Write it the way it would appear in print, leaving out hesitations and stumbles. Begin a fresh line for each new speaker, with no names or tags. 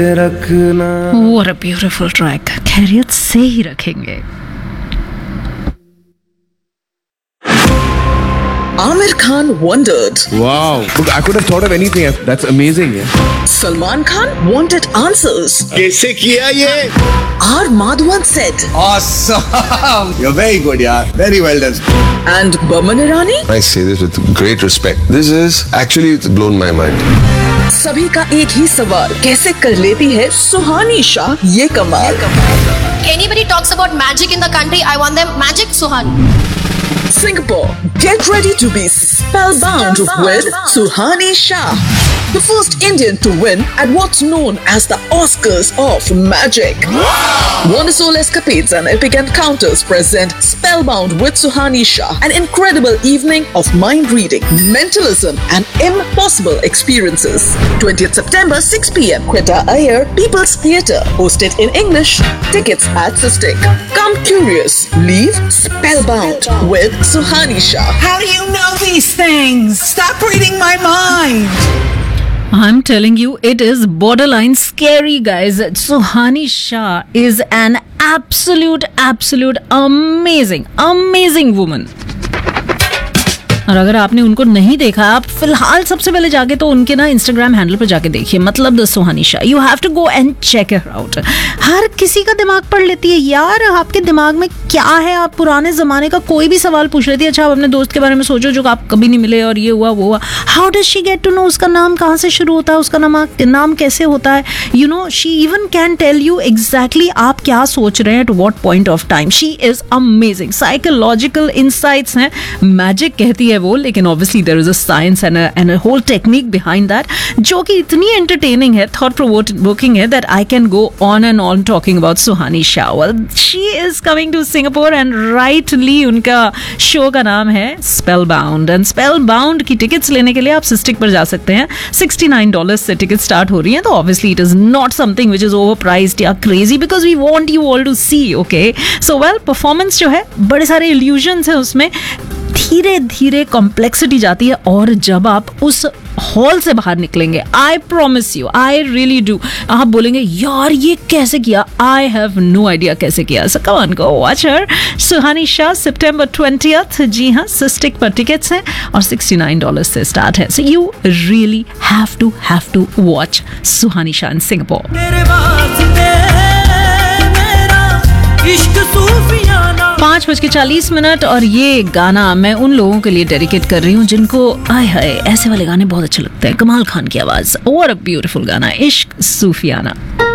रखना।
What a beautiful track. खैरियत से ही रखेंगे।
Amir Khan wondered.
Wow, look, I could have thought of anything. That's amazing. Yeah.
Salman Khan wanted answers.
कैसे किया ये?
R. Madhavan said.
Awesome! You're very good, yaar. Very well done.
And Boman Irani?
I say this with great respect. This is actually it's blown my mind.
सभी का एक ही सवाल, कैसे कर लेती है सुहानी शाह ये कमाल?
Anybody talks about magic in the country, I want them magic Suhani.
Singapore, get ready to be spellbound with Suhani Shah, the first Indian to win at what's known as the Oscars of Magic. Wonderful escapades and epic encounters present Spellbound with Suhani Shah, an incredible evening of mind reading, mentalism, and impossible experiences. 20th September, 6 p.m. Quetta Iyer, People's Theatre, hosted in English. Tickets at Sistik. Come curious, leave spellbound with Suhani Shah.
How do you know these things? Stop reading my mind.
I'm telling you, it is borderline scary, guys. Suhani Shah is an absolute amazing woman. और अगर आपने उनको नहीं देखा, आप फिलहाल सबसे पहले जाके तो उनके ना इंस्टाग्राम हैंडल पर जाके देखिए, मतलब the Suhani Shah. You have to go and check it out. हर किसी का दिमाग पढ़ लेती है यार. आपके दिमाग में क्या है, आप पुराने जमाने का कोई भी सवाल पूछ लेती है. अच्छा, आप अपने दोस्त के बारे में सोचो जो आप कभी नहीं मिले और ये हुआ वो हुआ. How does she get to know उसका नाम कहाँ से शुरू होता है, उसका नाम कैसे होता है. You know, she even can tell you exactly आप क्या सोच रहे हैं at what point of time. She is amazing. Psychological insights हैं, मैजिक कहती है वो, लेकिन obviously there is a science and a whole technique behind that, जो कि इतनी एंटरटेनिंग है, थॉट प्रोवोकिंग है, that I can go on and on talking about Suhani Shah. Well, she is coming to Singapore and rightly उनका show का नाम है स्पेलबाउंड. And स्पेलबाउंड की टिकट्स लेने के लिए आप सिस्टिक पर जा सकते हैं. $69 से टिकट स्टार्ट हो रही है. तो obviously it is not something which is over priced या crazy, because we want you all to C. Okay, so well, performance जो है, बड़े सारे इल्यूजन्स हैं उसमें, धीरे धीरे कॉम्प्लेक्सिटी जाती है. और जब आप उस हॉल से बाहर निकलेंगे, I promise you, I really do, आप बोलेंगे यार ये कैसे किया. आई हैव नो आइडिया कैसे किया. सो come on, go watch her. Suhani Shah, September 20th. जी हाँ, सिस्टिक पर टिकट्स हैं और $69 से स्टार्ट है. So you really have to watch Suhani Shah in Singapore. 5:40 और ये गाना मैं उन लोगों के लिए डेडिकेट कर रही हूँ जिनको आय हाय ऐसे वाले गाने बहुत अच्छे लगते हैं. कमाल खान की आवाज. और अ ब्यूटीफुल गाना, इश्क सूफियाना.